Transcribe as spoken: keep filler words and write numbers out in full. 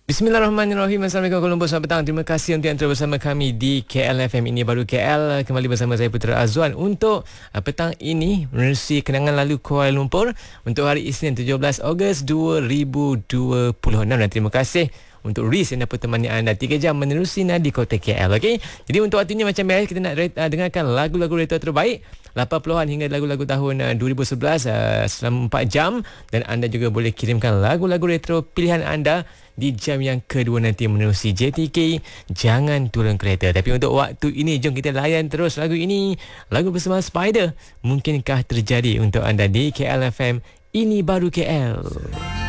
Bismillahirrahmanirrahim. Assalamualaikum Kuala Lumpur, selamat petang. Terima kasih untuk yang terus bersama kami di K L F M. Ini baru K L. Kembali bersama saya Putra Azwan untuk uh, petang ini menerusi kenangan lalu Kuala Lumpur untuk hari Isnin tujuh belas Ogos dua ribu dua puluh enam. Dan terima kasih untuk Riz yang dapat temani anda tiga jam menerusi nadi kota K L. Okey. Jadi untuk waktu ini macam biasa kita nak uh, dengarkan lagu-lagu retro terbaik lapan puluhan hingga lagu-lagu tahun uh, dua ribu sebelas uh, selama empat jam, dan anda juga boleh kirimkan lagu-lagu retro pilihan anda di jam yang kedua nanti menerusi J T K Jangan Turun Kereta. Tapi untuk waktu ini jom kita layan terus lagu ini, lagu bersama Spider, Mungkinkah Terjadi, untuk anda di K L F M. Ini baru K L.